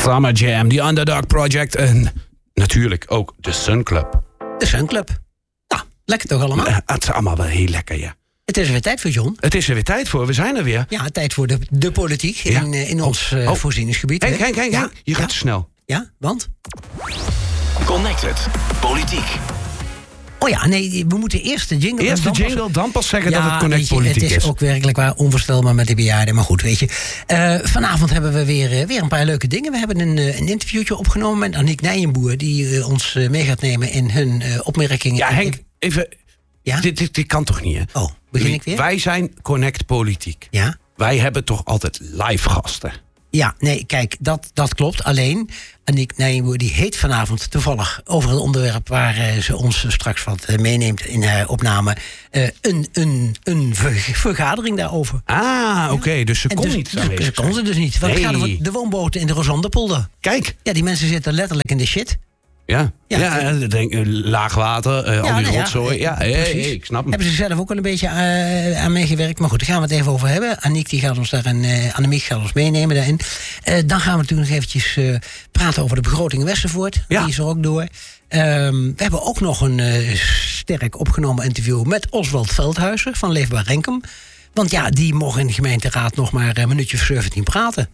Summer Jam, The Underdog Project en natuurlijk ook de Sun Club. De Sun Club. Nou, lekker toch allemaal? Het is allemaal wel heel lekker, ja. Het is er weer tijd voor, John. Het is er weer tijd voor, we zijn er weer. Ja, tijd voor de politiek in ons voorzieningsgebied. Henk, je gaat te snel. Ja, want? Connected. Politiek. Oh ja, nee, we moeten eerst de jingle... Eerst de jingle, dan pas zeggen dat het Connect Politiek is. Het is ook werkelijk waar onvoorstelbaar met de bejaarden. Maar goed, weet je. Vanavond hebben we weer een paar leuke dingen. We hebben een interviewtje opgenomen met Aniek Nijenboer... die ons mee gaat nemen in hun opmerkingen. Ja, Henk, even... Ja? Dit kan toch niet, hè? Oh, begin ik weer? Wij zijn Connect Politiek. Ja? Wij hebben toch altijd live gasten? Ja, nee, kijk, dat klopt. Alleen, Aniek Nijenboer die heet vanavond toevallig over het onderwerp... waar ze ons straks wat meeneemt in haar opname... een vergadering daarover. Ah, oké, dus ze kon niet. Ze kon ze dus niet. Want het gaat over de woonboten in de Rosanderpolder. Kijk. Ja, die mensen zitten letterlijk in de shit. Ja, laagwater, al die rotzooi. Ja, ik snap hem. Hebben ze zelf ook wel een beetje aan meegewerkt. Maar goed, daar gaan we het even over hebben. Aniek die gaat ons daar Annemiek gaat ons meenemen daarin. Dan gaan we natuurlijk nog eventjes praten over de begroting Westervoort. Ja. Die is er ook door. We hebben ook nog een sterk opgenomen interview met Oswald Veldhuizen van Leefbaar Renkum. Want ja, die mocht in de gemeenteraad nog maar een minuutje of 17 praten.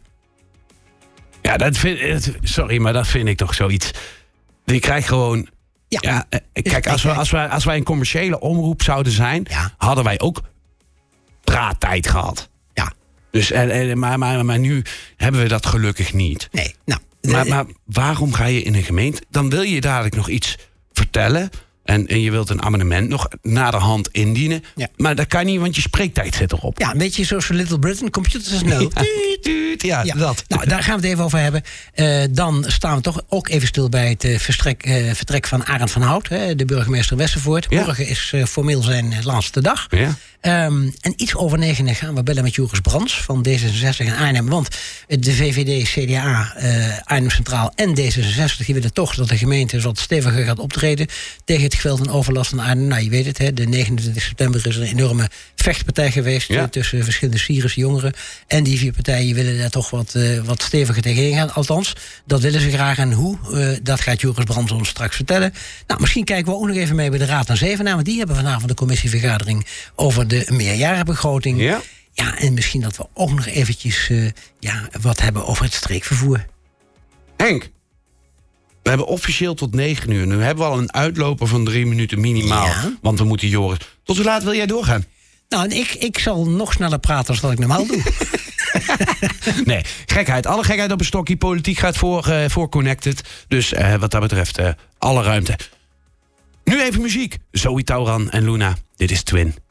Ja, sorry, maar dat vind ik toch zoiets... Die krijgt gewoon... Ja, kijk, als wij een commerciële omroep zouden zijn... hadden wij ook praattijd gehad. Ja. Dus, maar nu hebben we dat gelukkig niet. Nee, nou... Maar waarom ga je in een gemeente... Dan wil je dadelijk nog iets vertellen... En je wilt een amendement nog naderhand indienen. Ja. Maar dat kan niet, want je spreektijd zit erop. Ja, een beetje zoals Little Britain, computers is nul. Ja, dat. Nou, daar gaan we het even over hebben. Dan staan we toch ook even stil bij het vertrek van Arend van Hout, de burgemeester Westervoort. Ja. Morgen is formeel zijn laatste dag. Ja. En iets over 9 gaan we bellen met Joris Brands van D66 en Arnhem. Want de VVD, CDA, Arnhem Centraal en D66... die willen toch dat de gemeente wat steviger gaat optreden... tegen het geweld en overlast van Arnhem. Nou, je weet het, hè, de 29 september is er een enorme vechtpartij geweest... tussen verschillende Syrische jongeren. En die 4 partijen willen daar toch wat steviger tegenin gaan. Althans, dat willen ze graag. En hoe, dat gaat Joris Brands ons straks vertellen. Nou, misschien kijken we ook nog even mee bij de Raad aan Zevenaar... want die hebben vanavond de commissievergadering over de meerjarenbegroting. Ja. Ja, en misschien dat we ook nog eventjes wat hebben over het streekvervoer. Henk, we hebben officieel tot 9 uur. Nu hebben we al een uitloper van 3 minuten minimaal. Ja. Want we moeten Joris... Tot hoe laat wil jij doorgaan? Nou, ik zal nog sneller praten dan dat ik normaal doe. Nee, gekheid. Alle gekheid op een stokje. Politiek gaat voor Connected. Dus wat dat betreft, alle ruimte. Nu even muziek. Zoe Tauran en Luna. Dit is Twin.